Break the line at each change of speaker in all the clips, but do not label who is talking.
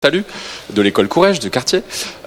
Salut, de l'école Courrèges du quartier.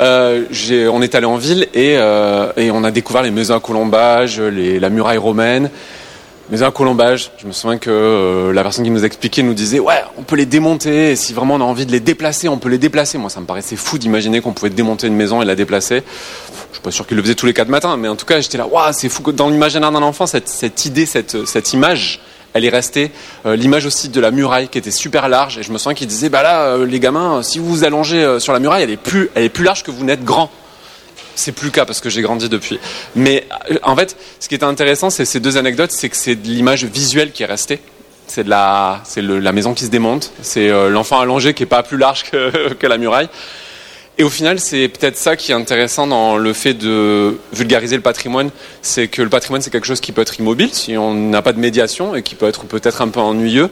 On est allé en ville et on a découvert les maisons à colombage, la muraille romaine. Maisons à colombage, je me souviens que la personne qui nous expliquait nous disait ouais, on peut les démonter, et si vraiment on a envie de les déplacer, on peut les déplacer. Moi ça me paraissait fou d'imaginer qu'on pouvait démonter une maison et la déplacer. Je suis pas sûr qu'il le faisait tous les 4 matins, mais en tout cas j'étais là, waouh, c'est fou que dans l'imaginaire d'un enfant, cette idée, cette image, elle est restée. L'image aussi de la muraille qui était super large, et je me souviens qu'il disait bah là les gamins, si vous vous allongez sur la muraille, elle est plus large que vous n'êtes grand. C'est plus le cas parce que j'ai grandi depuis. Mais en fait, ce qui était intéressant, c'est ces 2 anecdotes, c'est que c'est de l'image visuelle qui est restée. C'est la maison qui se démonte, c'est l'enfant allongé qui est pas plus large que la muraille. Et au final, c'est peut-être ça qui est intéressant dans le fait de vulgariser le patrimoine, c'est que le patrimoine, c'est quelque chose qui peut être immobile si on n'a pas de médiation et qui peut être peut-être un peu ennuyeux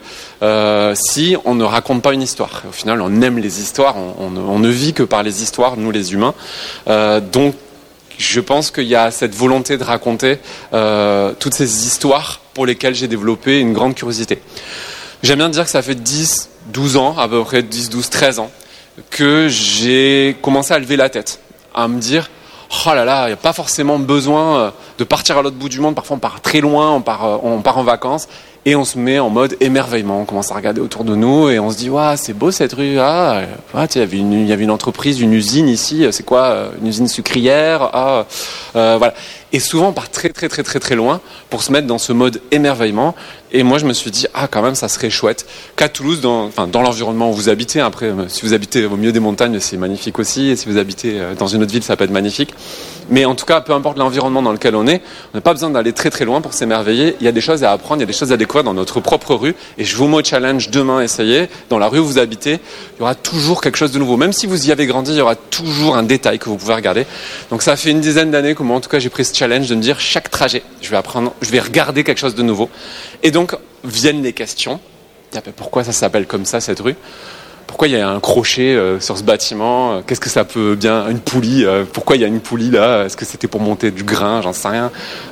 si on ne raconte pas une histoire. Au final, on aime les histoires, on ne vit que par les histoires, nous les humains. Donc, je pense qu'il y a cette volonté de raconter toutes ces histoires pour lesquelles j'ai développé une grande curiosité. J'aime bien dire que ça fait 10, 12 ans, à peu près 10, 12, 13 ans, que j'ai commencé à lever la tête, à me dire oh là là, il n'y a pas forcément besoin de partir à l'autre bout du monde, parfois on part très loin, on part en vacances et on se met en mode émerveillement, on commence à regarder autour de nous et on se dit waouh, c'est beau cette rue, il y avait une entreprise, une usine ici, c'est quoi, une usine sucrière, voilà. Et souvent on part très très très très très loin pour se mettre dans ce mode émerveillement. Et moi je me suis dit quand même ça serait chouette qu'à Toulouse, dans l'environnement où vous habitez, après si vous habitez au milieu des montagnes c'est magnifique aussi, et si vous habitez dans une autre ville ça peut être magnifique. Mais en tout cas, peu importe l'environnement dans lequel on n'a pas besoin d'aller très très loin pour s'émerveiller. Il y a des choses à apprendre, il y a des choses à découvrir dans notre propre rue. Et je vous mets au challenge demain, essayez. Dans la rue où vous habitez, il y aura toujours quelque chose de nouveau. Même si vous y avez grandi, il y aura toujours un détail que vous pouvez regarder. Donc ça fait une dizaine d'années que moi, en tout cas, j'ai pris ce challenge de me dire chaque trajet, je vais regarder quelque chose de nouveau. Et donc viennent les questions. Pourquoi ça s'appelle comme ça cette rue ? Pourquoi il y a un crochet sur ce bâtiment ? Qu'est-ce que ça peut bien ? Une poulie, pourquoi il y a une poulie là ? Est-ce que c'était pour monter du grain ? J'en sais rien.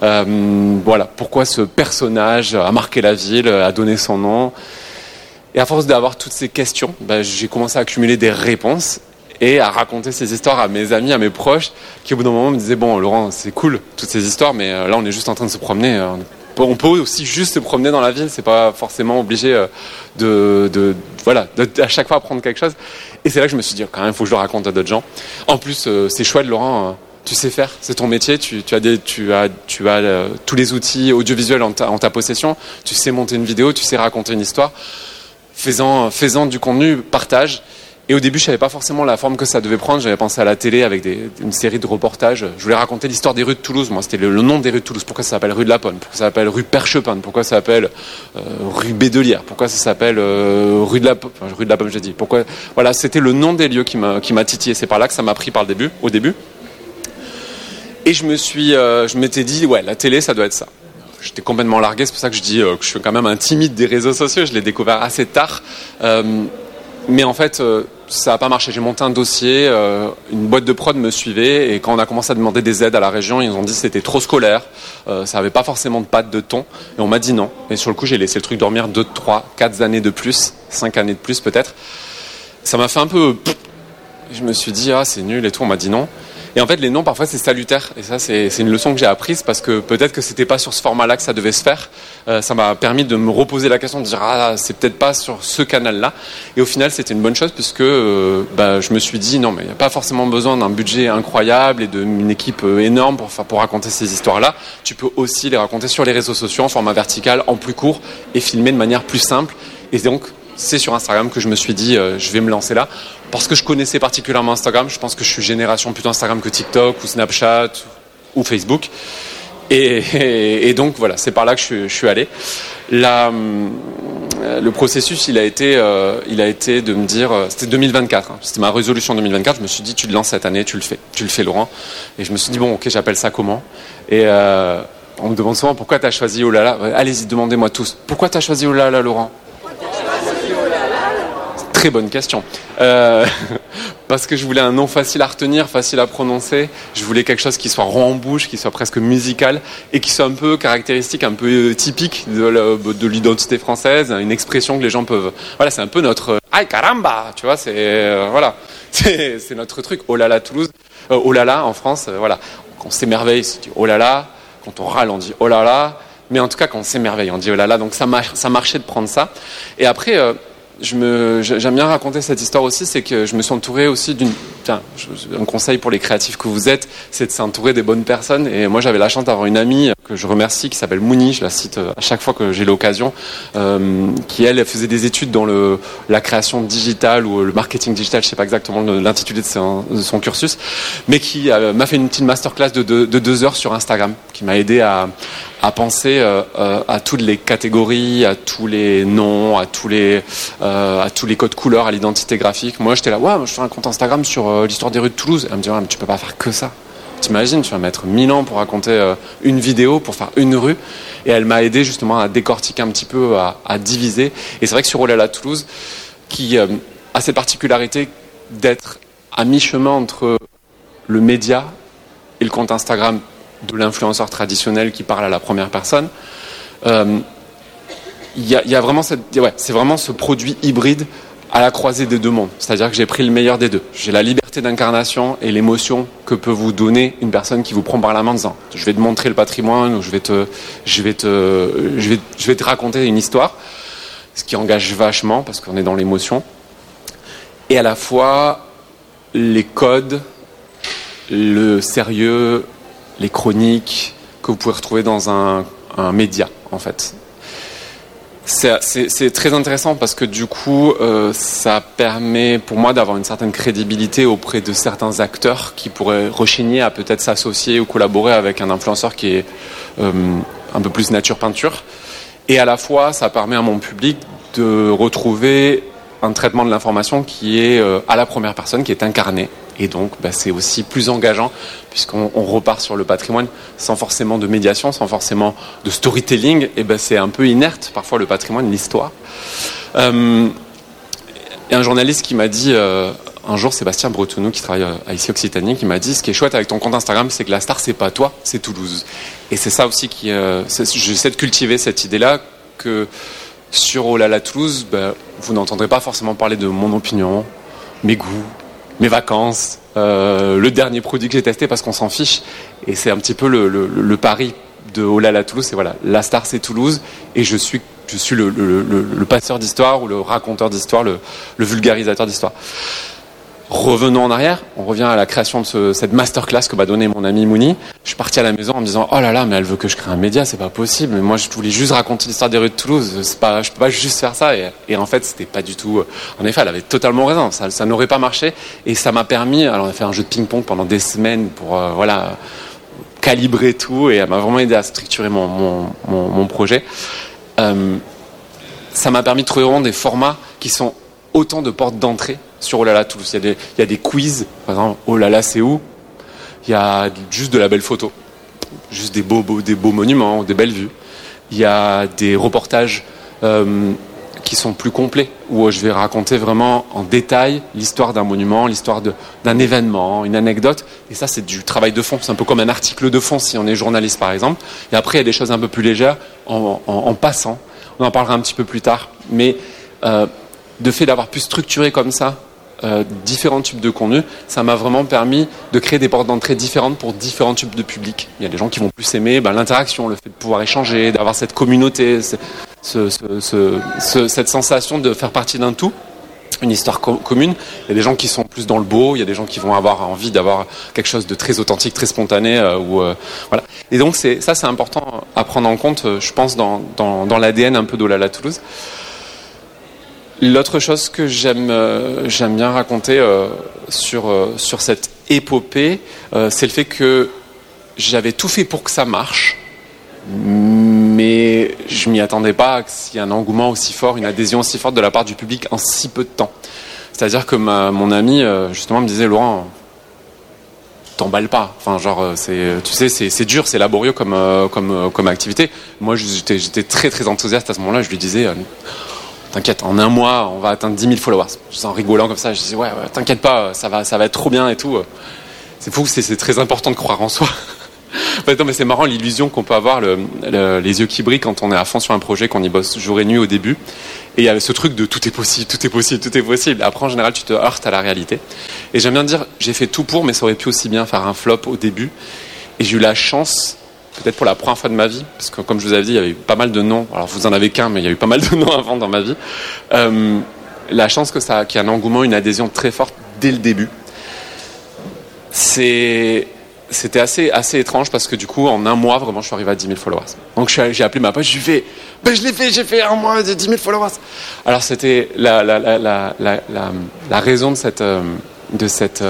Voilà, pourquoi ce personnage a marqué la ville, a donné son nom ? Et à force d'avoir toutes ces questions, j'ai commencé à accumuler des réponses et à raconter ces histoires à mes amis, à mes proches, qui au bout d'un moment me disaient bon Laurent, c'est cool toutes ces histoires, mais là on est juste en train de se promener. On peut aussi juste se promener dans la ville, c'est pas forcément obligé à chaque fois apprendre quelque chose. Et c'est là que je me suis dit quand même, il faut que je le raconte à d'autres gens. En plus, c'est chouette, Laurent. Tu sais faire, c'est ton métier. Tu as tous les outils audiovisuels en ta possession. Tu sais monter une vidéo, tu sais raconter une histoire. Fais-en du contenu, partage. Et au début, je savais pas forcément la forme que ça devait prendre. J'avais pensé à la télé avec une série de reportages. Je voulais raconter l'histoire des rues de Toulouse. Moi, c'était le nom des rues de Toulouse. Pourquoi ça s'appelle rue de la Ponne ? Pourquoi ça s'appelle rue Perchepin ? Pourquoi ça s'appelle rue Bédelière ? Pourquoi ça s'appelle rue de la Pomme, j'ai dit. Pourquoi ? Voilà, c'était le nom des lieux qui m'a titillé. C'est par là que ça m'a pris au début. Et je m'étais dit, ouais, la télé, ça doit être ça. J'étais complètement largué. C'est pour ça que je dis que je suis quand même un timide des réseaux sociaux. Je l'ai découvert assez tard. Mais en fait, ça n'a pas marché. J'ai monté un dossier, une boîte de prod me suivait, et quand on a commencé à demander des aides à la région, ils ont dit que c'était trop scolaire, ça n'avait pas forcément de patte, de ton, et on m'a dit non. Et sur le coup, j'ai laissé le truc dormir 2, 3, 4 années de plus, 5 années de plus peut-être. Ça m'a fait un peu... Je me suis dit, c'est nul et tout, on m'a dit non. Et en fait, les noms, parfois, c'est salutaire. Et ça, c'est une leçon que j'ai apprise parce que peut-être que c'était pas sur ce format-là que ça devait se faire. Ça m'a permis de me reposer la question, de dire, c'est peut-être pas sur ce canal-là. Et au final, c'était une bonne chose puisque je me suis dit, non, mais il n'y a pas forcément besoin d'un budget incroyable et d'une équipe énorme pour raconter ces histoires-là. Tu peux aussi les raconter sur les réseaux sociaux en format vertical, en plus court et filmer de manière plus simple. Et donc, c'est sur Instagram que je me suis dit, je vais me lancer là. Parce que je connaissais particulièrement Instagram, je pense que je suis génération plutôt Instagram que TikTok ou Snapchat ou Facebook. Et donc voilà, c'est par là que je suis allé. Le processus, il a été de me dire, c'était 2024, c'était ma résolution 2024. Je me suis dit, tu te lances cette année, tu le fais Laurent. Et je me suis dit bon, ok, j'appelle ça comment ? Et on me demande souvent pourquoi tu as choisi Olala. Allez-y, demandez-moi tous. Pourquoi tu as choisi Olala, Laurent ? Très bonne question. parce que je voulais un nom facile à retenir, facile à prononcer. Je voulais quelque chose qui soit rond en bouche, qui soit presque musical et qui soit un peu caractéristique, un peu typique de l'identité française, une expression que les gens peuvent. Voilà, c'est un peu notre Ay caramba, tu vois, voilà, c'est notre truc. Oh là là Toulouse, oh là là en France, voilà. Quand on s'émerveille, on dit oh là là. Quand on râle, on dit oh là là. Mais en tout cas, quand on s'émerveille, on dit oh là là. Donc ça marchait de prendre ça. Et après. J'aime bien raconter cette histoire aussi, c'est que je me suis entouré aussi un conseil pour les créatifs que vous êtes, c'est de s'entourer des bonnes personnes. Et moi, j'avais la chance d'avoir une amie que je remercie, qui s'appelle Mouni, je la cite à chaque fois que j'ai l'occasion, qui elle faisait des études dans la création digitale ou le marketing digital, je sais pas exactement l'intitulé de son cursus, mais qui m'a fait une petite masterclass de 2 heures sur Instagram, qui m'a aidé à penser à toutes les catégories, à tous les noms, à tous les codes couleurs, à l'identité graphique. Moi, j'étais là, ouais, je fais un compte Instagram sur l'histoire des rues de Toulouse. Elle me dit, ouais, mais tu peux pas faire que ça. T'imagines, tu vas mettre 1000 ans pour raconter une vidéo, pour faire une rue. Et elle m'a aidé justement à décortiquer un petit peu, à diviser. Et c'est vrai que sur Olala Toulouse, qui a cette particularité d'être à mi-chemin entre le média et le compte Instagram de l'influenceur traditionnel qui parle à la première personne, il y a vraiment c'est vraiment ce produit hybride à la croisée des deux mondes. C'est-à-dire que j'ai pris le meilleur des deux. J'ai la liberté d'incarnation et l'émotion que peut vous donner une personne qui vous prend par la main en disant je vais te montrer le patrimoine ou je vais te raconter une histoire, ce qui engage vachement parce qu'on est dans l'émotion. Et à la fois les codes, le sérieux, les chroniques que vous pouvez retrouver dans un média, en fait. C'est très intéressant parce que du coup, ça permet pour moi d'avoir une certaine crédibilité auprès de certains acteurs qui pourraient rechigner à peut-être s'associer ou collaborer avec un influenceur qui est un peu plus nature peinture. Et à la fois, ça permet à mon public de retrouver un traitement de l'information qui est à la première personne, qui est incarné. Et donc, c'est aussi plus engageant puisqu'on repart sur le patrimoine sans forcément de médiation, sans forcément de storytelling. Et c'est un peu inerte, parfois, le patrimoine, l'histoire. Et un journaliste qui m'a dit, un jour, Sébastien Bretonneau, qui travaille à ICI Occitanie, qui m'a dit, ce qui est chouette avec ton compte Instagram, c'est que la star, c'est pas toi, c'est Toulouse. Et c'est ça aussi j'essaie de cultiver cette idée-là que sur Olala Toulouse, vous n'entendrez pas forcément parler de mon opinion, mes goûts, mes vacances, le dernier produit que j'ai testé parce qu'on s'en fiche. Et c'est un petit peu le pari de Olala Toulouse. C'est voilà, la star c'est Toulouse et je suis le passeur d'histoire ou le raconteur d'histoire, le vulgarisateur d'histoire. Revenons en arrière, on revient à la création de cette masterclass que m'a donné mon ami Mouni. Je suis parti à la maison en me disant oh là là, mais elle veut que je crée un média, c'est pas possible. Mais moi, je voulais juste raconter l'histoire des rues de Toulouse. Je peux pas juste faire ça. Et en fait, c'était pas du tout. En effet, elle avait totalement raison. Ça n'aurait pas marché. Et ça m'a permis. Alors, on a fait un jeu de ping-pong pendant des semaines pour calibrer tout. Et elle m'a vraiment aidé à structurer mon projet. Ça m'a permis de trouver vraiment des formats qui sont autant de portes d'entrée sur Olala Toulouse. Il y a des quiz, par exemple, Olala c'est où ? Il y a juste de la belle photo, juste des beaux monuments, des belles vues. Il y a des reportages qui sont plus complets, où je vais raconter vraiment en détail l'histoire d'un monument, l'histoire d'un événement, une anecdote. Et ça, c'est du travail de fond. C'est un peu comme un article de fond si on est journaliste, par exemple. Et après, il y a des choses un peu plus légères en passant. On en parlera un petit peu plus tard. Mais de fait d'avoir pu structurer comme ça différents types de contenus, ça m'a vraiment permis de créer des portes d'entrée différentes pour différents types de publics. Il y a des gens qui vont plus aimer l'interaction, le fait de pouvoir échanger, d'avoir cette communauté, cette sensation de faire partie d'un tout, une histoire commune. Il y a des gens qui sont plus dans le beau, il y a des gens qui vont avoir envie d'avoir quelque chose de très authentique, très spontané. Voilà. Et donc c'est important à prendre en compte, je pense, dans l'ADN un peu d'Olala Toulouse. L'autre chose que j'aime bien raconter sur cette épopée, c'est le fait que j'avais tout fait pour que ça marche, mais je m'y attendais pas qu'il y ait un engouement aussi fort, une adhésion aussi forte de la part du public en si peu de temps. C'est-à-dire que mon ami justement me disait Laurent, t'emballes pas. Enfin, genre, c'est dur, c'est laborieux comme activité. Moi, j'étais très très enthousiaste à ce moment-là. Je lui disais t'inquiète, en un mois, on va atteindre 10 000 followers. En rigolant comme ça, je disais, ouais, t'inquiète pas, ça va être trop bien et tout. C'est fou, c'est très important de croire en soi. En fait, non, mais c'est marrant l'illusion qu'on peut avoir, les yeux qui brillent quand on est à fond sur un projet, qu'on y bosse jour et nuit au début. Et il y a ce truc de tout est possible, tout est possible, tout est possible. Après, en général, tu te heurtes à la réalité. Et j'aime bien dire, j'ai fait tout pour, mais ça aurait pu aussi bien faire un flop au début. Et j'ai eu la chance, peut-être pour la première fois de ma vie, parce que comme je vous avais dit, il y avait eu pas mal de noms. Alors vous en avez qu'un, mais il y a eu pas mal de noms avant dans ma vie. La chance qu'il y ait un engouement, une adhésion très forte dès le début. C'était assez étrange parce que du coup, en un mois, vraiment, je suis arrivé à 10 000 followers. Donc j'ai appelé ma pote, je lui ai fait, je l'ai fait, j'ai fait un mois de 10 000 followers. Alors c'était la raison de cette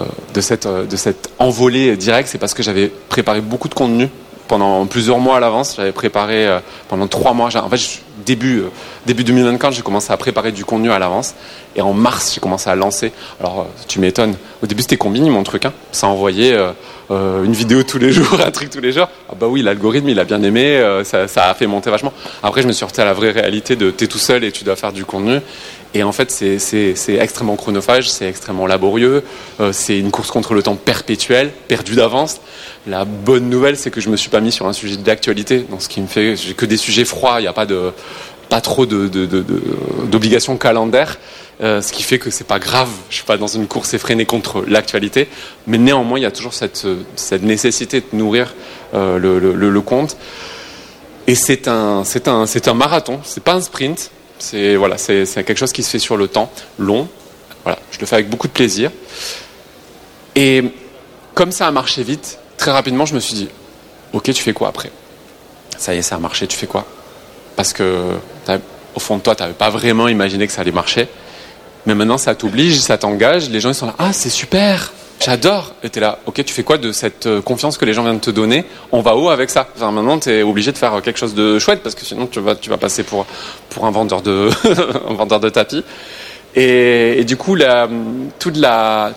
envolée directe, c'est parce que j'avais préparé beaucoup de contenu pendant plusieurs mois à l'avance. J'avais préparé pendant 3 mois. En fait, début 2024, j'ai commencé à préparer du contenu à l'avance. Et en mars, j'ai commencé à lancer. Alors, tu m'étonnes. Au début, c'était Combini, mon truc. Ça envoyait une vidéo tous les jours, un truc tous les jours. Ah bah oui, l'algorithme, il a bien aimé. Ça a fait monter vachement. Après, je me suis heurté à la vraie réalité de t'es tout seul et tu dois faire du contenu. Et en fait, c'est extrêmement chronophage, c'est extrêmement laborieux. C'est une course contre le temps perpétuelle, perdue d'avance. La bonne nouvelle, c'est que je me suis pas mis sur un sujet d'actualité. Donc, ce qui me fait, j'ai que des sujets froids. Il n'y a pas trop d'obligations calendaires. Ce qui fait que c'est pas grave. Je suis pas dans une course effrénée contre l'actualité. Mais néanmoins, il y a toujours cette nécessité de nourrir le compte. Et c'est un marathon. C'est pas un sprint. C'est quelque chose qui se fait sur le temps long. Voilà, je le fais avec beaucoup de plaisir. Et comme ça a marché vite, très rapidement, je me suis dit, ok, tu fais quoi après ? Ça y est, ça a marché, tu fais quoi ? Parce que au fond de toi, tu n'avais pas vraiment imaginé que ça allait marcher. Mais maintenant, ça t'oblige, ça t'engage. Les gens, ils sont là, ah, c'est super, j'adore. Et tu es là, ok, tu fais quoi de cette confiance que les gens viennent de te donner ? On va où avec ça ? Enfin, maintenant, tu es obligé de faire quelque chose de chouette parce que sinon, tu vas passer pour un vendeur de, un vendeur de tapis. Et du coup, toute la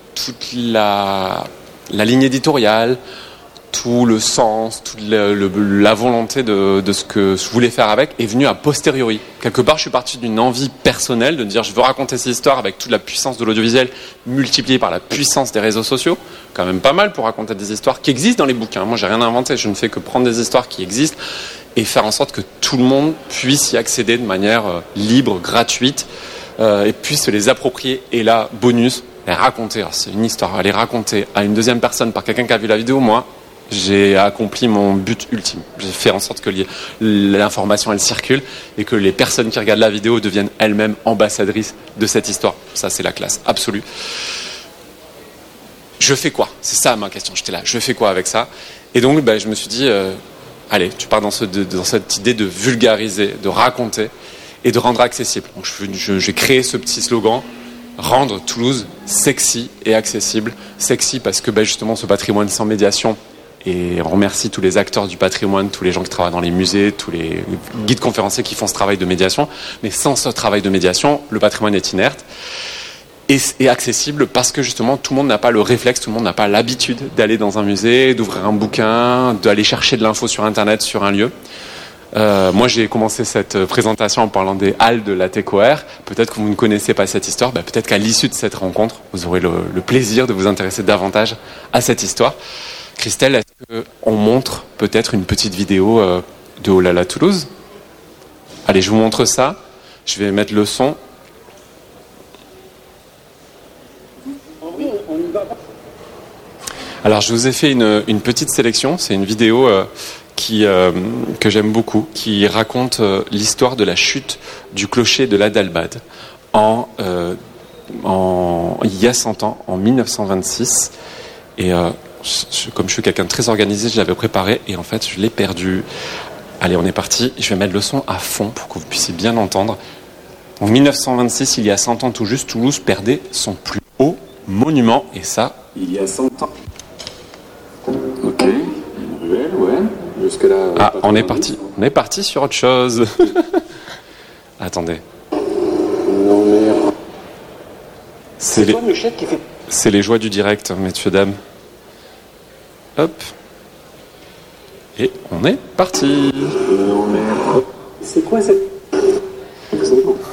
ligne éditoriale, tout le sens, toute la volonté de ce que je voulais faire avec est venue a posteriori. Quelque part, je suis parti d'une envie personnelle de dire je veux raconter ces histoires avec toute la puissance de l'audiovisuel multipliée par la puissance des réseaux sociaux. Quand même pas mal pour raconter des histoires qui existent dans les bouquins. Moi, j'ai rien inventé. Je ne fais que prendre des histoires qui existent et faire en sorte que tout le monde puisse y accéder de manière libre, gratuite et puisse se les approprier. Et là, bonus, les raconter. Alors, c'est une histoire. Les raconter à une deuxième personne par quelqu'un qui a vu la vidéo, moi, j'ai accompli mon but ultime. J'ai fait en sorte que l'information elle circule et que les personnes qui regardent la vidéo deviennent elles-mêmes ambassadrices de cette histoire. Ça, c'est la classe absolue. Je fais quoi ? C'est ça ma question. J'étais là. Je fais quoi avec ça ? Et donc, je me suis dit, allez, tu pars dans cette idée de vulgariser, de raconter et de rendre accessible. Donc, j'ai créé ce petit slogan. Rendre Toulouse sexy et accessible. Sexy parce que justement ce patrimoine sans médiation, et on remercie tous les acteurs du patrimoine, tous les gens qui travaillent dans les musées, tous les guides conférenciers qui font ce travail de médiation, mais sans ce travail de médiation, le patrimoine est inerte. Et accessible parce que justement tout le monde n'a pas le réflexe, tout le monde n'a pas l'habitude d'aller dans un musée, d'ouvrir un bouquin, d'aller chercher de l'info sur internet sur un lieu. Moi, j'ai commencé cette présentation en parlant des halles de la TECOR. Peut-être que vous ne connaissez pas cette histoire. Peut-être qu'à l'issue de cette rencontre, vous aurez le plaisir de vous intéresser davantage à cette histoire. Christelle, est-ce qu'on montre peut-être une petite vidéo de Oh là là Toulouse ? Allez, je vous montre ça. Je vais mettre le son. Alors, je vous ai fait une petite sélection. C'est une vidéo que j'aime beaucoup, qui raconte l'histoire de la chute du clocher de l'Adalbad il y a 100 ans, en 1926. Et comme je suis quelqu'un de très organisé, je l'avais préparé et en fait, je l'ai perdu. Allez, on est parti. Je vais mettre le son à fond pour que vous puissiez bien entendre. En 1926, il y a 100 ans tout juste, Toulouse perdait son plus haut monument. Et ça, il y a 100 ans. Ok, une ruelle, ouais. Jusque-là. Ah, on est parti. On est parti sur autre chose. Attendez. Non mais. C'est les joies du direct, messieurs, dames. Hop. Et on est parti. Non mais. C'est quoi cette.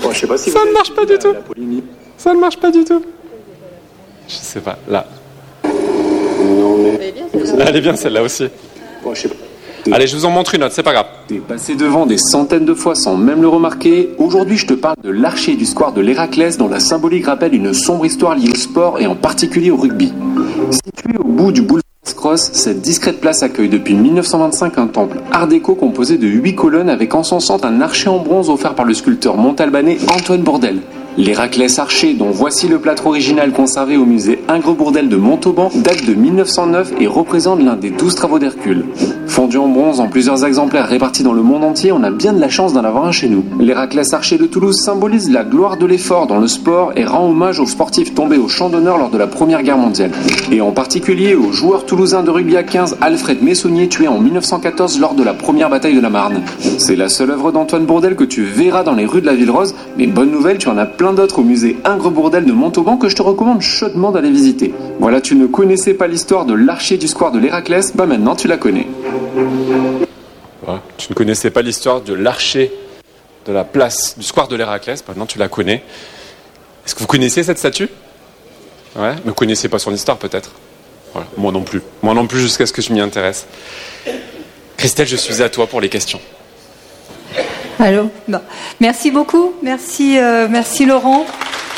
Bon, je sais pas si
ça ne marche pas du tout. Ça ne marche pas du tout. Je sais pas, là.
Non, mais...
Elle est bien celle-là aussi.
Bon, je sais pas.
Allez, je vous en montre une autre, c'est pas grave.
T'es passé devant des centaines de fois sans même le remarquer. Aujourd'hui, je te parle de l'archer du square de l'Héraclès dont la symbolique rappelle une sombre histoire liée au sport et en particulier au rugby. Situé au bout du boulevard Cross, cette discrète place accueille depuis 1925 un temple art déco composé de 8 colonnes avec en son centre un archer en bronze offert par le sculpteur montalbanais Antoine Bourdelle. L'Héraclès archer, dont voici le plâtre original conservé au musée Ingres-Bourdelle de Montauban, date de 1909 et représente l'un des 12 travaux d'Hercule. Fondu en bronze en plusieurs exemplaires répartis dans le monde entier, on a bien de la chance d'en avoir un chez nous. L'Héraclès archer de Toulouse symbolise la gloire de l'effort dans le sport et rend hommage aux sportifs tombés au champ d'honneur lors de la Première Guerre mondiale. Et en particulier au joueur toulousain de rugby à 15 Alfred Messonnier, tué en 1914 lors de la première bataille de la Marne. C'est la seule œuvre d'Antoine Bourdelle que tu verras dans les rues de la Ville Rose, mais bonne nouvelle, tu en as plein d'autres au musée Ingres-Bourdelle de Montauban que je te recommande chaudement d'aller visiter. Voilà, tu ne connaissais pas l'histoire de l'archer du square de l'Héraclès, bah maintenant tu la connais.
Voilà. Tu ne connaissais pas l'histoire de l'archer de la place du square de l'Héraclès, maintenant tu la connais. Est-ce que vous connaissez cette statue? Ouais, mais vous connaissez pas son histoire peut-être. Voilà. Moi non plus. Moi non plus jusqu'à ce que je m'y intéresse. Christelle, je suis à toi pour les questions.
Allô, bon. Merci beaucoup, merci Laurent.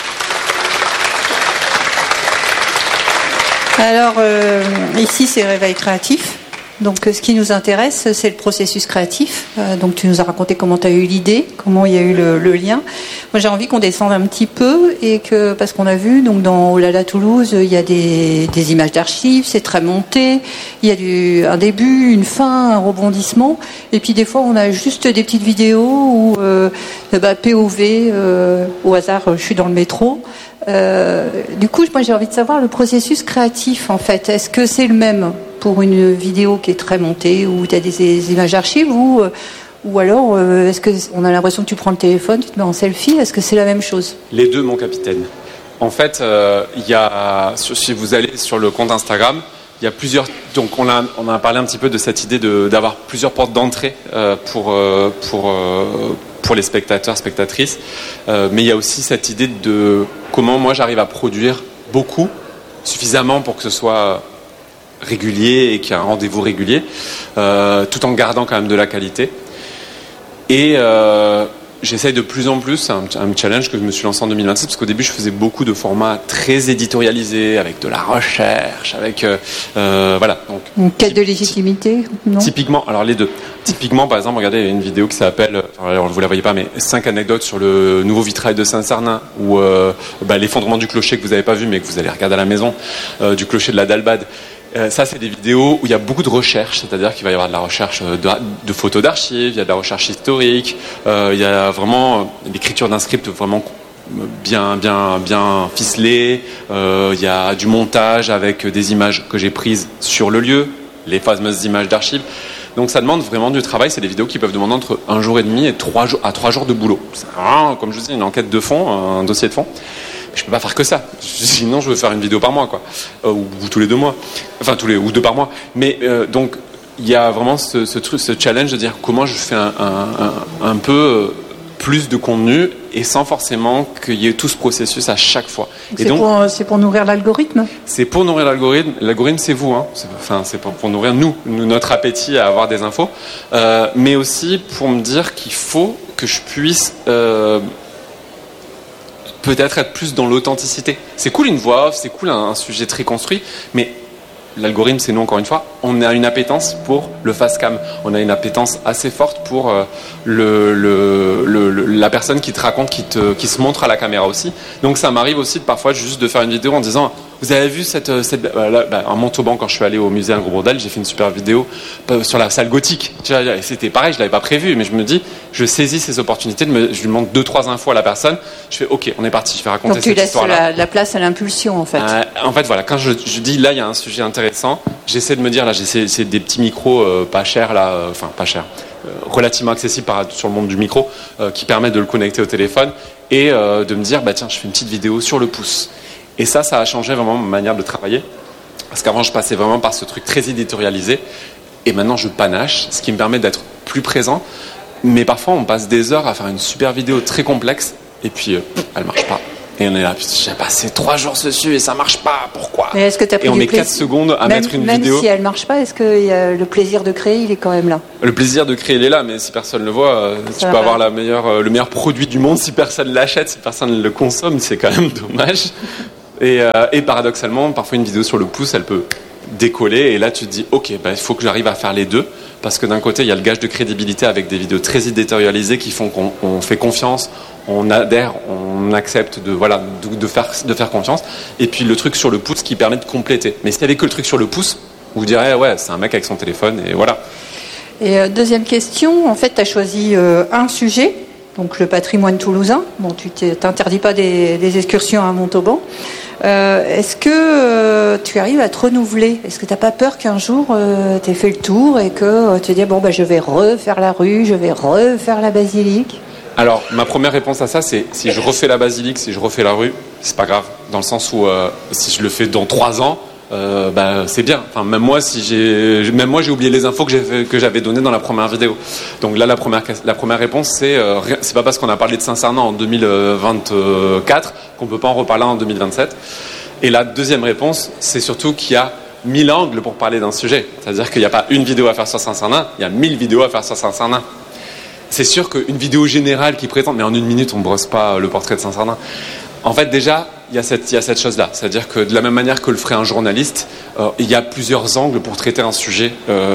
Alors, ici c'est Réveil Créatif. Donc, ce qui nous intéresse, c'est le processus créatif. Donc, tu nous as raconté comment tu as eu l'idée, comment il y a eu le lien. Moi, j'ai envie qu'on descende un petit peu et que, parce qu'on a vu, donc dans Olala Toulouse, il y a des images d'archives, c'est très monté. Il y a un début, une fin, un rebondissement. Et puis, des fois, on a juste des petites vidéos où, POV, au hasard, je suis dans le métro. Du coup, moi, j'ai envie de savoir le processus créatif, en fait. Est-ce que c'est le même pour une vidéo qui est très montée, où tu as des images d'archives, ou alors, est-ce qu'on a l'impression que tu prends le téléphone, tu te mets en selfie? Est-ce que c'est la même chose?
Les deux, mon capitaine. En fait, si vous allez sur le compte Instagram, il y a plusieurs. Donc, on a parlé un petit peu de cette idée d'avoir plusieurs portes d'entrée pour les spectateurs, spectatrices. Mais il y a aussi cette idée de comment moi j'arrive à produire beaucoup, suffisamment pour que ce soit régulier et qu'il y ait un rendez-vous régulier, tout en gardant quand même de la qualité. Et j'essaye de plus en plus, c'est un challenge que je me suis lancé en 2026, parce qu'au début je faisais beaucoup de formats très éditorialisés, avec de la recherche, avec voilà. Donc,
une quête de légitimité, non?
Typiquement, alors les deux. Typiquement, par exemple, regardez, il y a une vidéo qui s'appelle, alors vous la voyez pas, mais 5 anecdotes sur le nouveau vitrail de Saint-Cernin, ou l'effondrement du clocher que vous n'avez pas vu, mais que vous allez regarder à la maison, du clocher de la Dalbade. Ça, c'est des vidéos où il y a beaucoup de recherche, c'est-à-dire qu'il va y avoir de la recherche de photos d'archives, il y a de la recherche historique, il y a vraiment l'écriture d'un script vraiment bien ficelé, il y a du montage avec des images que j'ai prises sur le lieu, les fameuses images d'archives. Donc ça demande vraiment du travail, c'est des vidéos qui peuvent demander entre 1 jour et demi et 3 jours de boulot. C'est vraiment, comme je vous dis, une enquête de fond, un dossier de fond. Je peux pas faire que ça. Sinon, je veux faire une vidéo par mois, quoi, ou tous les 2 mois, enfin ou 2 par mois. Mais donc, il y a vraiment ce challenge de dire comment je fais un peu plus de contenu et sans forcément qu'il y ait tout ce processus à chaque fois.
C'est pour nourrir l'algorithme.
C'est pour nourrir l'algorithme. L'algorithme, c'est vous, hein. C'est pour nourrir notre appétit à avoir des infos, mais aussi pour me dire qu'il faut que je puisse peut-être être plus dans l'authenticité. C'est cool une voix off, c'est cool un sujet très construit, mais l'algorithme, c'est nous encore une fois, on a une appétence pour le face cam, on a une appétence assez forte pour la personne qui te raconte, qui se montre à la caméra aussi. Donc ça m'arrive aussi parfois juste de faire une vidéo en disant vous avez vu en Montauban, quand je suis allé au musée Ingres-Bourdelle, j'ai fait une super vidéo sur la salle gothique. C'était pareil, je l'avais pas prévu, mais je me dis, je saisis ces opportunités, je lui demande 2-3 infos à la personne, je fais ok, on est parti, je vais raconter cette histoire-là.
Donc tu laisses la place à l'impulsion en fait.
En fait voilà, quand je dis là il y a un sujet intéressant, j'essaie de me dire là, c'est des petits micros pas chers là, pas chers, relativement accessibles sur le monde du micro, qui permettent de le connecter au téléphone et de me dire tiens, je fais une petite vidéo sur le pouce. Et ça a changé vraiment ma manière de travailler. Parce qu'avant, je passais vraiment par ce truc très éditorialisé. Et maintenant, je panache, ce qui me permet d'être plus présent. Mais parfois, on passe des heures à faire une super vidéo très complexe. et puis elle marche pas. Et on est là, j'ai passé 3 jours dessus et ça marche pas, pourquoi?
Mais est-ce que t'as pris
Et on
du
met 4
plaisir
secondes à mettre une vidéo.
Même si elle marche pas, est-ce que le plaisir de créer, il est quand même là?
Le plaisir de créer, il est là, mais si personne le voit, tu peux avoir le meilleur produit du monde. Si personne l'achète, si personne le consomme, c'est quand même dommage. Et paradoxalement, parfois une vidéo sur le pouce, elle peut décoller. Et là, tu te dis, ok, il faut que j'arrive à faire les deux. Parce que d'un côté, il y a le gage de crédibilité avec des vidéos très éditorialisées qui font qu'on fait confiance, on adhère, on accepte de faire confiance. Et puis le truc sur le pouce qui permet de compléter. Mais s'il n'y avait que le truc sur le pouce, vous direz, ouais, c'est un mec avec son téléphone et voilà.
Et deuxième question, en fait, tu as choisi un sujet, donc le patrimoine toulousain. Bon, tu t'interdis pas des excursions à Montauban. Est-ce que tu arrives à te renouveler? Est-ce que tu n'as pas peur qu'un jour tu aies fait le tour et que tu te dis je vais refaire la rue, je vais refaire la basilique?
Alors, ma première réponse à ça, c'est si je refais la basilique, si je refais la rue, c'est pas grave. Dans le sens où si je le fais dans 3 ans, c'est bien. Enfin, même moi, j'ai oublié les infos que j'avais données dans la première vidéo. Donc là, la première réponse, c'est pas parce qu'on a parlé de Saint-Sernin en 2024 qu'on peut pas en reparler en 2027. Et la deuxième réponse, c'est surtout qu'il y a 1000 angles pour parler d'un sujet. C'est-à-dire qu'il n'y a pas une vidéo à faire sur Saint-Sernin, il y a 1000 vidéos à faire sur Saint-Sernin. C'est sûr qu'une vidéo générale qui présente, mais en 1 minute, on ne brosse pas le portrait de Saint-Sernin. En fait, déjà, il y a cette chose-là. C'est-à-dire que de la même manière que le ferait un journaliste, il y a plusieurs angles pour traiter un sujet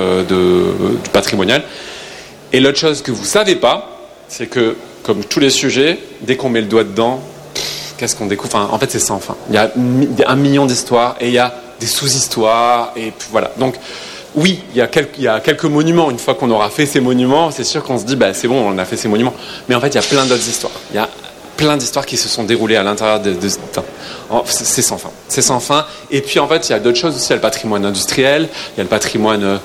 du patrimonial. Et l'autre chose que vous ne savez pas, c'est que, comme tous les sujets, dès qu'on met le doigt dedans, qu'est-ce qu'on découvre? En fait, c'est sans fin. Il y a 1 million d'histoires et il y a des sous-histoires. Et puis voilà. Donc, oui, il y a quelques monuments. Une fois qu'on aura fait ces monuments, c'est sûr qu'on se dit, c'est bon, on a fait ces monuments. Mais en fait, il y a plein d'autres histoires. Il y a plein d'histoires qui se sont déroulées à l'intérieur c'est sans fin. C'est sans fin. Et puis, en fait, il y a d'autres choses aussi. Il y a le patrimoine industriel, il y a le patrimoine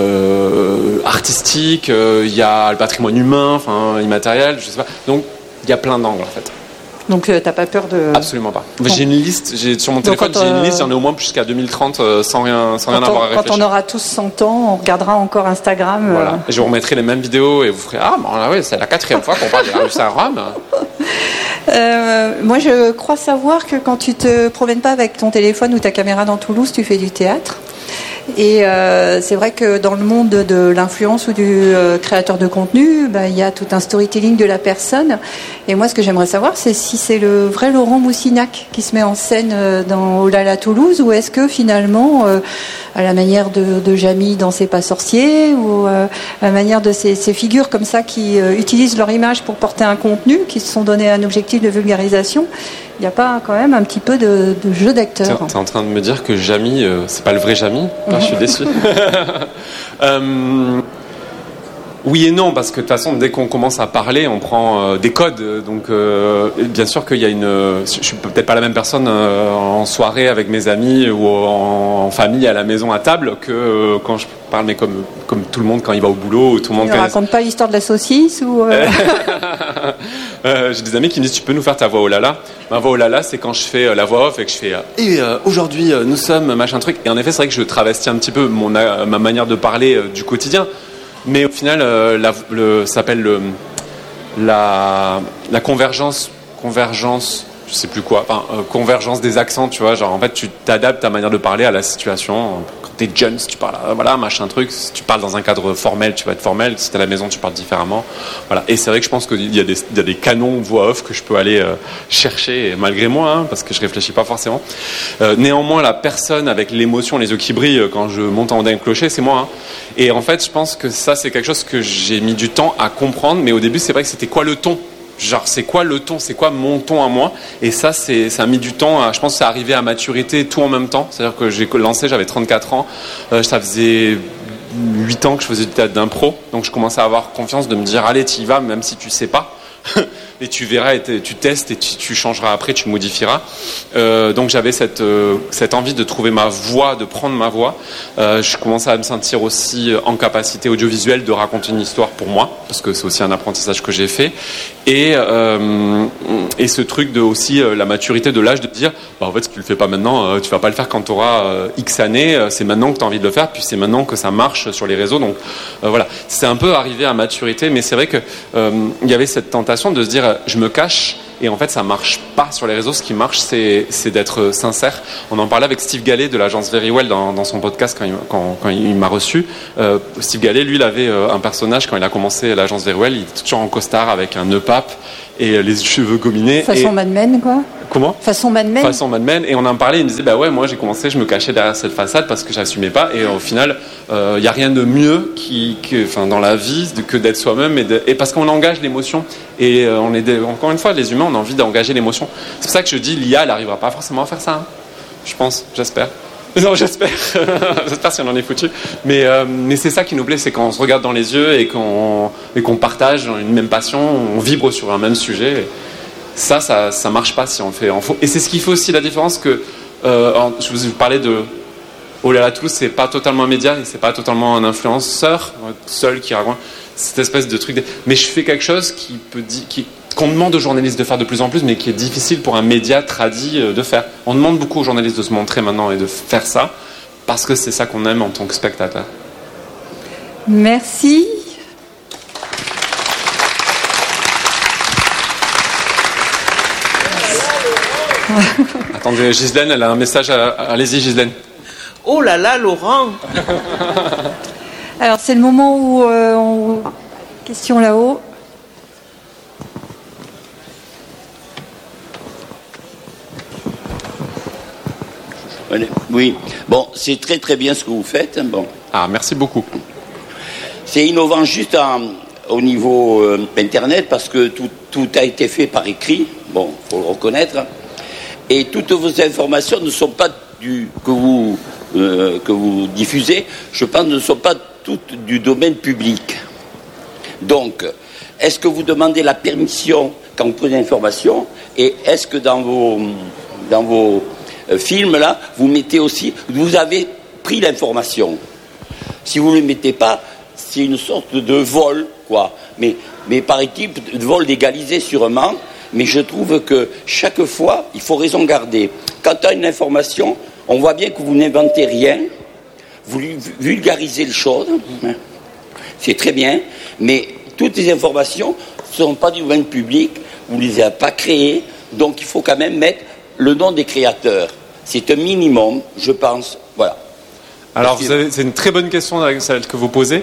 artistique, il y a le patrimoine humain, immatériel, je sais pas. Donc, il y a plein d'angles, en fait.
Donc, t'as pas peur de...
Absolument pas. J'ai une liste, sur mon téléphone, j'ai une liste, j'en ai au moins jusqu'à 2030 sans rien avoir à réfléchir.
Quand on aura tous 100 ans, on regardera encore Instagram.
Voilà. Et je vous remettrai les mêmes vidéos et vous ferez c'est la 4e fois qu'on parle de la rue Saint-Rome.
Moi, je crois savoir que quand tu te promènes pas avec ton téléphone ou ta caméra dans Toulouse, tu fais du théâtre. Et c'est vrai que dans le monde de l'influence ou du créateur de contenu, il y a tout un storytelling de la personne. Et moi, ce que j'aimerais savoir, c'est si c'est le vrai Laurent Moussinac qui se met en scène dans Oh là là Toulouse, ou est-ce que finalement, à la manière de Jamie dans C'est pas sorcier, ou à la manière de ces figures comme ça qui utilisent leur image pour porter un contenu, qui se sont donné un objectif de vulgarisation, il n'y a pas quand même un petit peu de jeu d'acteur?
T'es en train de me dire que Jamie, c'est pas le vrai Jamie? Je suis déçu. Oui et non, parce que de toute façon, dès qu'on commence à parler, on prend des codes. Donc, bien sûr qu'il y a je suis peut-être pas la même personne en soirée avec mes amis ou en famille à la maison à table que quand je parle, mais comme tout le monde quand il va au boulot ou tout le monde.
Tu ne racontes pas l'histoire de la saucisse ou
J'ai des amis qui me disent, tu peux nous faire ta voix oh là là. Ma voix oh là là, c'est quand je fais la voix off et que je fais aujourd'hui nous sommes machin truc. Et en effet, c'est vrai que je travestis un petit peu ma manière de parler du quotidien. Mais au final, ça s'appelle la convergence, je sais plus quoi, convergence des accents, tu vois. Genre, en fait, tu t'adaptes ta manière de parler à la situation. Quand t'es jeune, si tu parles, machin truc. Si tu parles dans un cadre formel, tu vas être formel. Si t'es à la maison, tu parles différemment. Voilà. Et c'est vrai que je pense qu'il y a des canons voix off que je peux aller chercher, malgré moi, parce que je réfléchis pas forcément. Néanmoins, la personne avec l'émotion, les yeux qui brillent quand je monte en haut d'un clocher, c'est moi. Et en fait, je pense que ça, c'est quelque chose que j'ai mis du temps à comprendre. Mais au début, c'est vrai que c'était quoi le ton? Genre, c'est quoi le ton? C'est quoi mon ton à moi? Et ça a mis du temps. Je pense que c'est arrivé à maturité tout en même temps. C'est-à-dire que j'ai lancé, j'avais 34 ans. Ça faisait 8 ans que je faisais du théâtre d'impro. Donc, je commençais à avoir confiance de me dire, allez, tu y vas, même si tu sais pas. Et tu verras, tu testes et tu changeras après, tu modifieras. Donc j'avais cette envie de trouver ma voix, de prendre ma voix. Je commençais à me sentir aussi en capacité audiovisuelle de raconter une histoire pour moi, parce que c'est aussi un apprentissage que j'ai fait. Et ce truc de aussi la maturité de l'âge de dire, en fait, si tu le fais pas maintenant, tu vas pas le faire quand tu auras X années. C'est maintenant que tu as envie de le faire, puis c'est maintenant que ça marche sur les réseaux. Donc voilà, c'est un peu arrivé à maturité, mais c'est vrai que il y avait cette tentation de se dire, je me cache Et en fait, ça marche pas sur les réseaux. Ce qui marche, c'est d'être sincère. On en parlait avec Steve Gallet de l'agence Verywell dans son podcast quand il m'a reçu. Steve Gallet, lui, il avait un personnage quand il a commencé l'agence Verywell. Il était toujours en costard avec un nœud pape et les cheveux gominés.
Façon Mad Men, quoi.
Comment ?
Façon Mad Men.
Façon Mad Men. Et on en parlait, il me disait, bah ouais, moi j'ai commencé, je me cachais derrière cette façade parce que j'assumais pas. Et au final, il n'y a rien de mieux dans la vie que d'être soi-même et parce qu'on engage l'émotion. Et encore une fois, les humains, on a envie d'engager l'émotion. C'est pour ça que je dis, l'IA, elle n'arrivera pas forcément à faire ça. Hein. Je pense, j'espère. Non, j'espère. J'espère si on en est foutu. Mais c'est ça qui nous plaît, c'est quand on se regarde dans les yeux et qu'on partage une même passion, on vibre sur un même sujet. Ça marche pas si on le fait en faux. Et c'est ce qui fait aussi la différence que je vous parlais de Oh là là Toulouse, c'est pas totalement un média, c'est pas totalement un influenceur seul qui raconte cette espèce de truc. Mais je fais quelque chose qu'on demande aux journalistes de faire de plus en plus, mais qui est difficile pour un média tradit de faire. On demande beaucoup aux journalistes de se montrer maintenant et de faire ça, parce que c'est ça qu'on aime en tant que spectateur.
Merci.
Attendez, Ghislaine, elle a un message. Allez-y, Ghislaine.
Oh là là, Laurent.
Alors, c'est le moment où... Question là-haut.
Oui, bon, c'est très très bien ce que vous faites. Bon.
Ah, merci beaucoup.
C'est innovant juste au niveau Internet parce que tout a été fait par écrit, bon, il faut le reconnaître. Et toutes vos informations ne sont pas que vous diffusez, je pense, ne sont pas toutes du domaine public. Donc, est-ce que vous demandez la permission quand vous prenez l'information? Et est-ce que dans vos films, là, vous mettez aussi... Vous avez pris l'information. Si vous ne le mettez pas, c'est une sorte de vol, quoi. Mais par équipe, de vol légalisé sûrement. Mais je trouve que chaque fois, il faut raison garder. Quand on a une information, on voit bien que vous n'inventez rien. Vous vulgarisez les choses. C'est très bien. Mais toutes les informations ne sont pas du domaine public. Vous ne les avez pas créées. Donc il faut quand même mettre le nom des créateurs. C'est un minimum, je pense. Voilà.
Alors, c'est une très bonne question, celle que vous posez.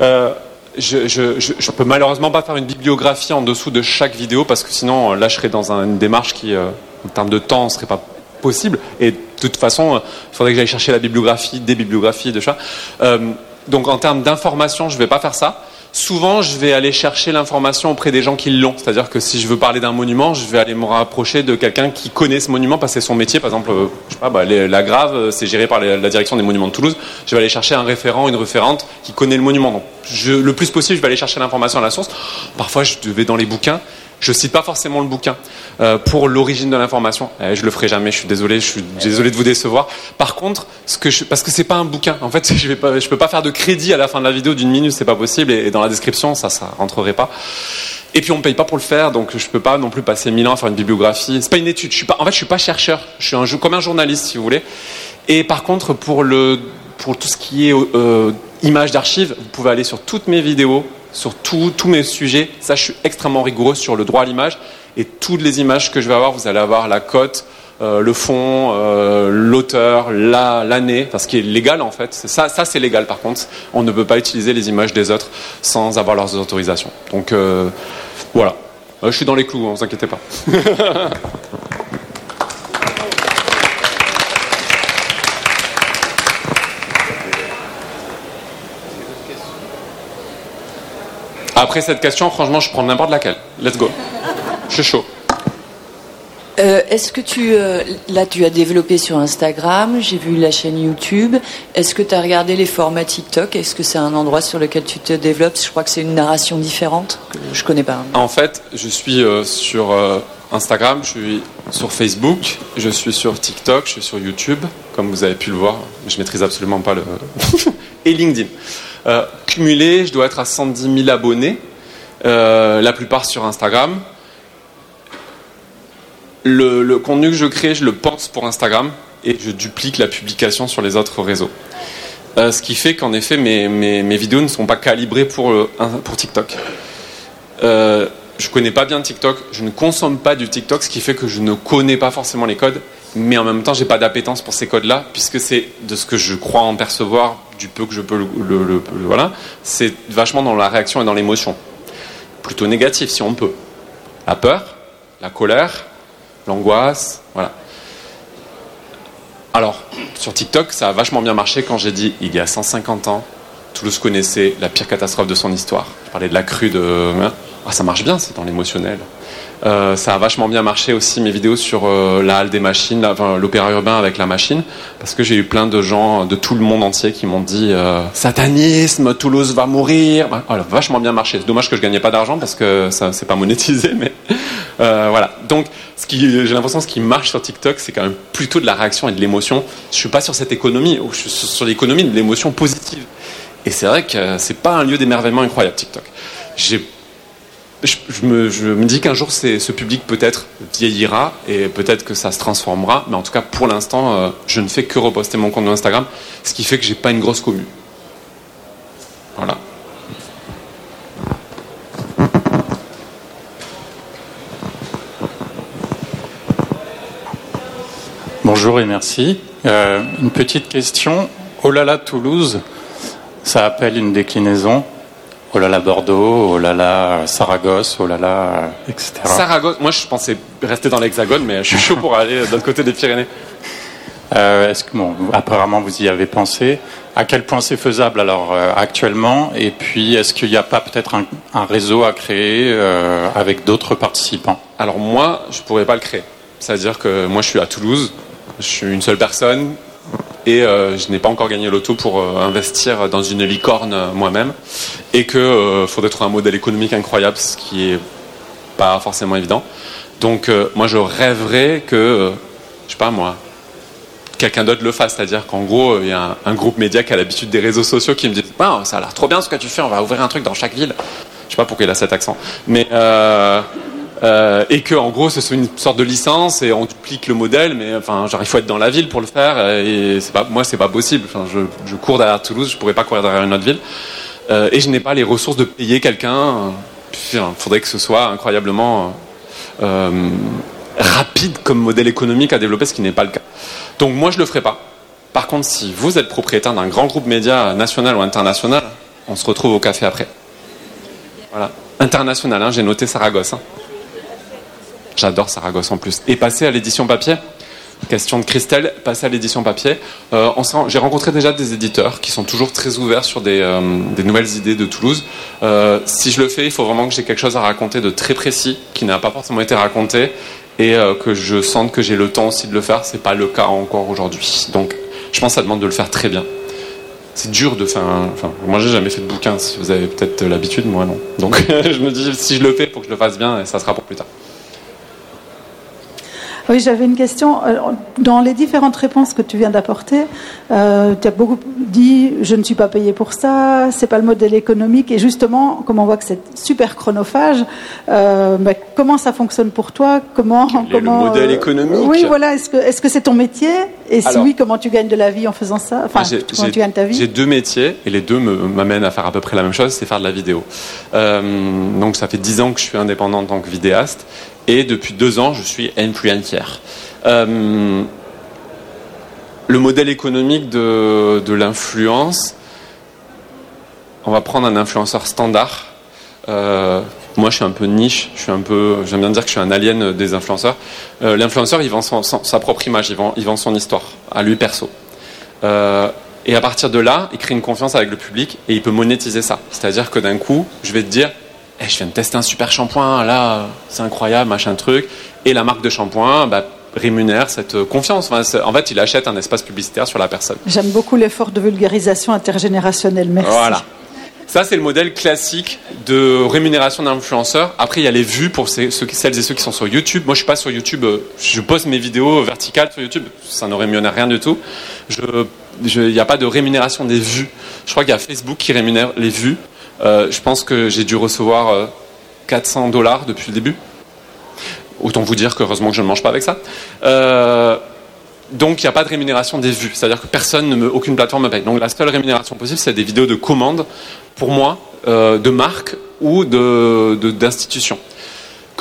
Je peux malheureusement pas faire une bibliographie en dessous de chaque vidéo parce que sinon, là, je serais dans une démarche qui, en termes de temps, ne serait pas possible. Et de toute façon, il faudrait que j'aille chercher la bibliographie, des bibliographies de ça. Donc, en termes d'information, je ne vais pas faire ça. Souvent, je vais aller chercher l'information auprès des gens qui l'ont. C'est-à-dire que si je veux parler d'un monument, je vais aller me rapprocher de quelqu'un qui connaît ce monument parce que c'est son métier. Par exemple, je sais pas, la Grave, c'est géré par la direction des monuments de Toulouse. Je vais aller chercher un référent, une référente qui connaît le monument. Donc, le plus possible, je vais aller chercher l'information à la source. Parfois, je vais dans les bouquins. Je cite pas forcément le bouquin pour l'origine de l'information. Je le ferai jamais. Je suis désolé de vous décevoir. Par contre, parce que c'est pas un bouquin. En fait, je peux pas faire de crédit à la fin de la vidéo d'une minute, c'est pas possible. Et dans la description, ça rentrerait pas. Et puis on me paye pas pour le faire, donc je peux pas non plus passer 1000 ans à faire une bibliographie. C'est pas une étude. Je suis pas chercheur. Je suis comme un journaliste, si vous voulez. Et par contre, pour tout ce qui est images d'archives, vous pouvez aller sur toutes mes vidéos. Sur tous mes sujets, ça je suis extrêmement rigoureux sur le droit à l'image et toutes les images que je vais avoir, vous allez avoir la cote, le fond, l'auteur, l'année, enfin ce qui est légal en fait. Ça c'est légal par contre. On ne peut pas utiliser les images des autres sans avoir leurs autorisations. Donc voilà, je suis dans les clous, ne vous inquiétez pas. Après cette question, franchement, je prends n'importe laquelle. Let's go. Je suis chaud.
Est-ce que tu as développé sur Instagram, j'ai vu la chaîne YouTube. Est-ce que tu as regardé les formats TikTok? Est-ce que c'est un endroit sur lequel tu te développes? Je crois que c'est une narration différente que je connais pas.
En fait, je suis sur Instagram, je suis sur Facebook, je suis sur TikTok, je suis sur YouTube, comme vous avez pu le voir. Je maîtrise absolument pas le et LinkedIn. Cumulé, je dois être à 110 000 abonnés, la plupart sur Instagram. Le contenu que je crée, je le pense pour Instagram et je duplique la publication sur les autres réseaux. Ce qui fait qu'en effet, mes vidéos ne sont pas calibrées pour TikTok. Je je connais pas bien TikTok, je ne consomme pas du TikTok, ce qui fait que je ne connais pas forcément les codes, mais en même temps, j'ai pas d'appétence pour ces codes-là, puisque c'est de ce que je crois en percevoir, du peu que je peux voilà, c'est vachement dans la réaction et dans l'émotion. Plutôt négatif, si on peut. La peur, la colère, l'angoisse, voilà. Alors, sur TikTok, ça a vachement bien marché quand j'ai dit, il y a 150 ans, Toulouse connaissait la pire catastrophe de son histoire. Je parlais de la crue de... ça marche bien, c'est dans l'émotionnel. Ça a vachement bien marché aussi mes vidéos sur la halle des machines, l'opéra urbain avec la machine, parce que j'ai eu plein de gens de tout le monde entier qui m'ont dit satanisme, Toulouse va mourir. Voilà, vachement bien marché. C'est dommage que je gagnais pas d'argent parce que ça c'est pas monétisé, mais voilà. Donc j'ai l'impression que ce qui marche sur TikTok, c'est quand même plutôt de la réaction et de l'émotion. Je suis pas sur cette économie, je suis sur l'économie de l'émotion positive. Et c'est vrai que c'est pas un lieu d'émerveillement incroyable TikTok. Je me dis qu'un jour, ce public peut-être vieillira et peut-être que ça se transformera. Mais en tout cas, pour l'instant, je ne fais que reposter mon compte Instagram, ce qui fait que j'ai pas une grosse commu. Voilà.
Bonjour et merci. Une petite question. Oh là là Toulouse, ça appelle une déclinaison. Oh là là Bordeaux, oh là là Saragosse, oh là là, etc.
Saragosse, moi je pensais rester dans l'Hexagone, mais je suis chaud pour aller de l'autre côté des Pyrénées.
Est-ce que, apparemment vous y avez pensé. À quel point c'est faisable alors actuellement? Et puis est-ce qu'il n'y a pas peut-être un réseau à créer avec d'autres participants?
Alors moi, je ne pourrais pas le créer. C'est-à-dire que moi je suis à Toulouse, je suis une seule personne. Et je n'ai pas encore gagné l'auto pour investir dans une licorne moi-même, et que faudrait trouver un modèle économique incroyable, ce qui est pas forcément évident. Donc moi je rêverais que je sais pas moi, quelqu'un d'autre le fasse, c'est-à-dire qu'en gros il y a un groupe média qui a l'habitude des réseaux sociaux qui me dit ça a l'air trop bien ce que tu fais, on va ouvrir un truc dans chaque ville. Je sais pas pourquoi il a cet accent, mais et que en gros ce soit une sorte de licence et on duplique le modèle, mais enfin genre il faut être dans la ville pour le faire, et c'est pas possible. Enfin, je cours derrière Toulouse, je pourrais pas courir derrière une autre ville, et je n'ai pas les ressources de payer quelqu'un. Il faudrait que ce soit incroyablement rapide comme modèle économique à développer, ce qui n'est pas le cas. Donc moi je le ferai pas. Par contre, si vous êtes propriétaire d'un grand groupe média national ou international, on se retrouve au café après. Voilà, international, hein, j'ai noté Saragosse. Hein. J'adore Saragosse en plus. Et passer à l'édition papier, question de Christelle, passer à l'édition papier. J'ai rencontré déjà des éditeurs qui sont toujours très ouverts sur des nouvelles idées de Toulouse. Si je le fais, il faut vraiment que j'ai quelque chose à raconter de très précis, qui n'a pas forcément été raconté, et que je sente que j'ai le temps aussi de le faire. C'est pas le cas encore aujourd'hui. Donc je pense que ça demande de le faire très bien. C'est dur de faire moi j'ai jamais fait de bouquin, si vous avez peut-être l'habitude, moi non. Donc je me dis, si je le fais, il faut que je le fasse bien, et ça sera pour plus tard.
Oui, j'avais une question. Dans les différentes réponses que tu viens d'apporter, tu as beaucoup dit « je ne suis pas payé pour ça, c'est pas le modèle économique ». Et justement, comme on voit que c'est super chronophage, comment ça fonctionne pour toi? Comment
le modèle économique?
Oui, voilà. Est-ce que c'est ton métier? Et si oui, comment tu gagnes de la vie en faisant ça? Enfin, comment tu gagnes ta vie?
J'ai 2 métiers, et les 2 m'amènent à faire à peu près la même chose, c'est faire de la vidéo. Donc ça fait 10 ans que je suis indépendant en tant que vidéaste. Et depuis 2 ans, je suis influencer. Le modèle économique de l'influence, on va prendre un influenceur standard. Moi, je suis un peu niche. J'aime bien dire que je suis un alien des influenceurs. L'influenceur, il vend sa propre image, il vend son histoire, à lui perso. Et à partir de là, il crée une confiance avec le public et il peut monétiser ça. C'est-à-dire que d'un coup, je vais te dire, je viens de tester un super shampoing, là, c'est incroyable, machin truc. Et la marque de shampoing rémunère cette confiance. En fait, il achète un espace publicitaire sur la personne.
J'aime beaucoup l'effort de vulgarisation intergénérationnelle. Merci.
Voilà. Ça, c'est le modèle classique de rémunération d'influenceurs. Après, il y a les vues pour celles et ceux qui sont sur YouTube. Moi, je suis pas sur YouTube. Je poste mes vidéos verticales sur YouTube. Ça ne rémunère rien du tout. Il n'y a pas de rémunération des vues. Je crois qu'il y a Facebook qui rémunère les vues. Je pense que j'ai dû recevoir $400 depuis le début. Autant vous dire qu'heureusement que je ne mange pas avec ça. Donc il n'y a pas de rémunération des vues. C'est-à-dire que aucune plateforme me paye. Donc la seule rémunération possible, c'est des vidéos de commande, pour moi, de marques ou d'institutions.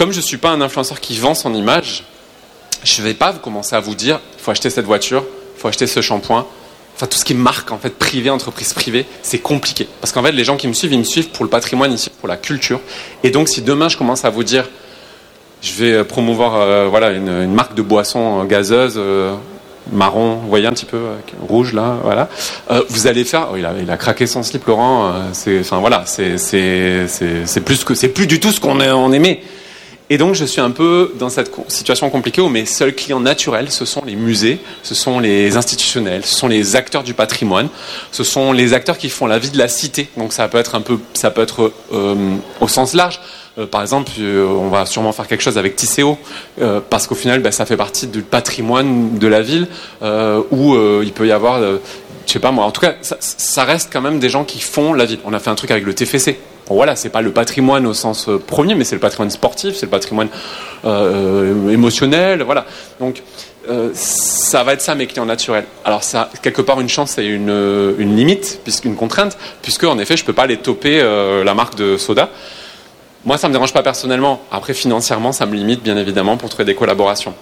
comme je suis pas un influenceur qui vend son image, je vais pas commencer à vous dire, il faut acheter cette voiture, il faut acheter ce shampoing. Enfin, tout ce qui est marque, en fait, privée, entreprise privée, c'est compliqué. Parce qu'en fait, les gens qui me suivent, ils me suivent pour le patrimoine, ici, pour la culture. Et donc, si demain, je commence à vous dire, je vais promouvoir voilà, une marque de boisson gazeuse, marron, vous voyez un petit peu, rouge, là, voilà. Vous allez faire, oh, il a craqué son slip, Laurent, enfin, voilà, c'est plus du tout ce qu'on aimait. Et donc, je suis un peu dans cette situation compliquée où mes seuls clients naturels, ce sont les musées, ce sont les institutionnels, ce sont les acteurs du patrimoine, ce sont les acteurs qui font la vie de la cité. Donc, ça peut être au sens large. Par exemple, on va sûrement faire quelque chose avec Tisséo, parce qu'au final, ça fait partie du patrimoine de la ville, où il peut y avoir, je sais pas moi, en tout cas, ça reste quand même des gens qui font la ville. On a fait un truc avec le TFC. Bon, voilà, c'est pas le patrimoine au sens premier, mais c'est le patrimoine sportif, c'est le patrimoine émotionnel, voilà. Donc, ça va être ça mes clients naturels. Alors ça, quelque part, une chance et une limite, une contrainte, puisque en effet, je peux pas aller toper la marque de soda. Moi, ça me dérange pas personnellement. Après, financièrement, ça me limite, bien évidemment, pour trouver des collaborations.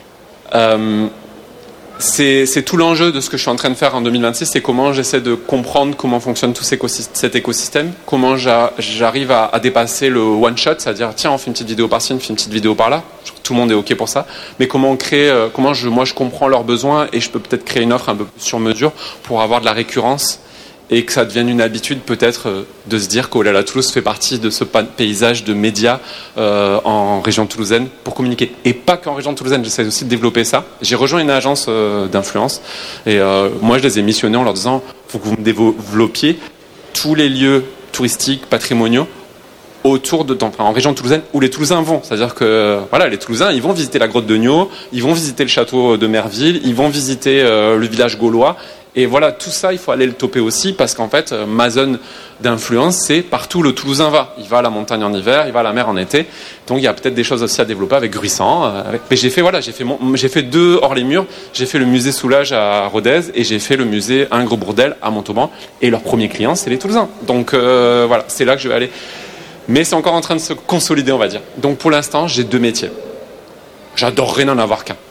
C'est tout l'enjeu de ce que je suis en train de faire en 2026, c'est comment j'essaie de comprendre comment fonctionne tout cet écosystème, comment j'arrive à dépasser le one-shot, c'est-à-dire, tiens, on fait une petite vidéo par-ci, on fait une petite vidéo par-là, tout le monde est OK pour ça, mais comment on crée, moi je comprends leurs besoins et je peux peut-être créer une offre un peu plus sur mesure pour avoir de la récurrence et que ça devienne une habitude peut-être de se dire qu'Oh là là Toulouse fait partie de ce paysage de médias en région toulousaine pour communiquer. Et pas qu'en région toulousaine, j'essaie aussi de développer ça. J'ai rejoint une agence d'influence et moi je les ai missionnés en leur disant il faut que vous me développiez tous les lieux touristiques, patrimoniaux en région toulousaine où les Toulousains vont. C'est-à-dire que voilà, les Toulousains, ils vont visiter la grotte de Niaux, ils vont visiter le château de Merville, ils vont visiter le village gaulois. Et voilà, tout ça, il faut aller le toper aussi parce qu'en fait, ma zone d'influence, c'est partout où le Toulousain va. Il va à la montagne en hiver, il va à la mer en été. Donc il y a peut-être des choses aussi à développer avec Gruissant. Mais j'ai fait 2 hors les murs. J'ai fait le musée Soulage à Rodez et j'ai fait le musée Un Gros Bourdel à Montauban. Et leur premier client, c'est les Toulousains. Donc voilà, c'est là que je vais aller. Mais c'est encore en train de se consolider, on va dire. Donc pour l'instant, j'ai 2 métiers. J'adorerais n'en avoir qu'un.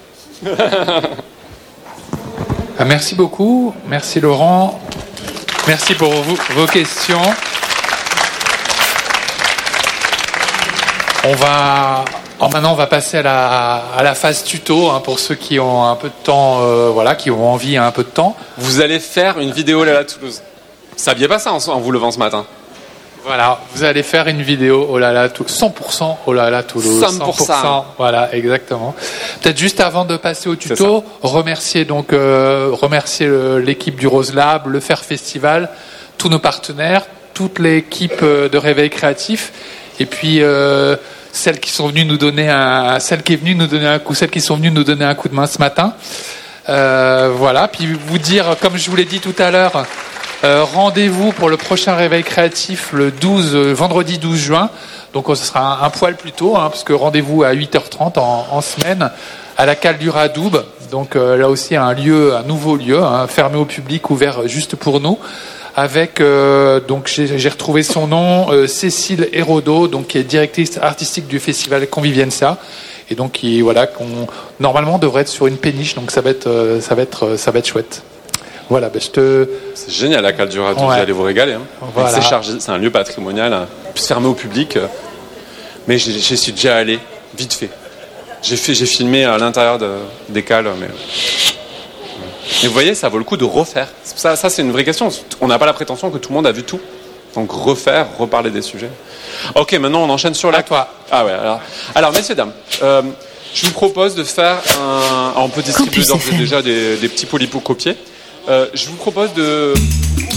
Merci beaucoup. Merci Laurent. Merci pour vos questions. Maintenant, on va passer à la phase tuto pour ceux qui ont un peu de temps, qui ont envie un peu de temps.
Vous allez faire une vidéo là à Toulouse. Vous saviez pas ça en vous levant ce matin?
Voilà, vous allez faire une vidéo, oh là là, 100% oh là là Toulouse, 100%, voilà, exactement. Peut-être juste avant de passer au tuto, remercier l'équipe du Rose Lab, le Faire Festival, tous nos partenaires, toute l'équipe de Réveil Créatif, et puis celles qui sont venues nous donner un coup de main ce matin. Voilà, puis vous dire, comme je vous l'ai dit tout à l'heure. Rendez-vous pour le prochain Réveil Créatif le vendredi 12 juin. Donc ce sera un poil plus tôt, parce que rendez-vous à 8h30 en semaine à la Cale du Radoub. Donc là aussi un nouveau lieu, fermé au public, ouvert juste pour nous. Avec donc j'ai retrouvé son nom, Cécile Hérodeau, donc qui est directrice artistique du festival Convivienza. Et donc qui normalement devrait être sur une péniche, donc ça va être chouette. Voilà,
C'est génial la Cale du Radoub, vous allez vous régaler. Voilà. C'est chargé, c'est un lieu patrimonial, plus fermé au public. Mais j'y suis déjà allé, vite fait. J'ai filmé à l'intérieur des cales, mais vous voyez, ça vaut le coup de refaire. Ça c'est une vraie question. On n'a pas la prétention que tout le monde a vu tout. Donc reparler des sujets. Ok, maintenant on enchaîne sur la...
À toi.
Ah ouais, alors messieurs, dames, je vous propose de faire on peut distribuer d'ores et déjà des petits polypots copiés. Je vous propose de